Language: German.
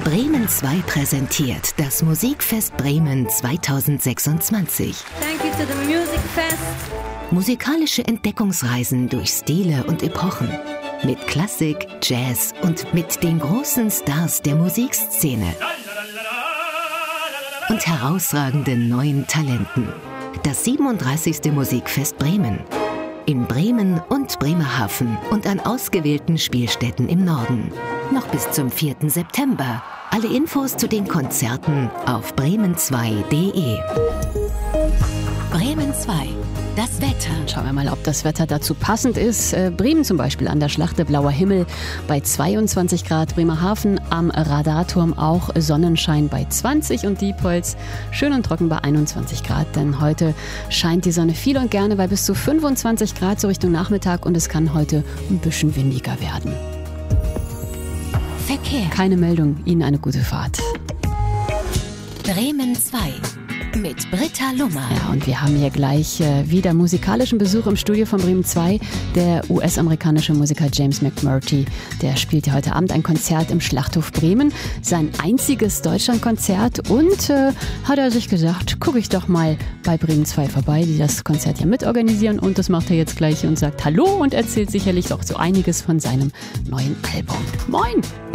Bremen 2 präsentiert das Musikfest Bremen 2026. Thank you to the Music Fest. Musikalische Entdeckungsreisen durch Stile und Epochen. Mit Klassik, Jazz und mit den großen Stars der Musikszene. Und herausragenden neuen Talenten. Das 37. Musikfest Bremen. In Bremen und Bremerhaven und an ausgewählten Spielstätten im Norden. Noch bis zum 4. September. Alle Infos zu den Konzerten auf bremen2.de. Bremen 2. Das Wetter. Schauen wir mal, ob das Wetter dazu passend ist. Bremen zum Beispiel an der Schlachte, blauer Himmel bei 22 Grad. Bremerhaven am Radarturm auch Sonnenschein bei 20 und Diepholz schön und trocken bei 21 Grad. Denn heute scheint die Sonne viel und gerne bei bis zu 25 Grad so Richtung Nachmittag und es kann heute ein bisschen windiger werden. Verkehr. Keine Meldung, Ihnen eine gute Fahrt. Bremen 2 mit Britta Lummer. Ja, und wir haben hier gleich wieder musikalischen Besuch im Studio von Bremen 2. Der US-amerikanische Musiker James McMurtry, der spielt ja heute Abend ein Konzert im Schlachthof Bremen. Sein einziges Deutschlandkonzert und hat er sich gesagt, gucke ich doch mal bei Bremen 2 vorbei, die das Konzert ja mitorganisieren und das macht er jetzt gleich und sagt Hallo und erzählt sicherlich auch so einiges von seinem neuen Album. Moin!